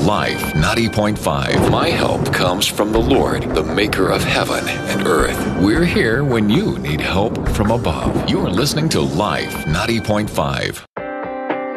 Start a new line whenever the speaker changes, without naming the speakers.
Life 90.5. My help comes from the Lord, the maker of heaven and earth. We're here when you need help from above. You're listening to Life 90.5.